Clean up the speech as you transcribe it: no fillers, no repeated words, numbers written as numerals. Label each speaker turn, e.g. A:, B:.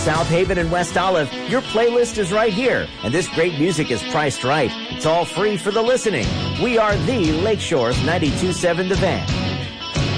A: South Haven and West Olive, your playlist is right here, and this great music is priced right. It's all free for the listening. We are the Lakeshore's 92.7 The Van.